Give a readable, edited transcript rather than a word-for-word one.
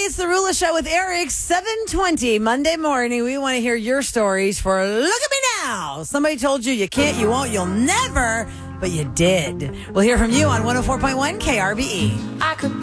it's the Rula Show with Eric, 7:20 Monday morning. We want to hear your stories for Look at Me Now. Somebody told you can't, you won't, you'll never, but you did. We'll hear from you on 104.1 KRBE. I could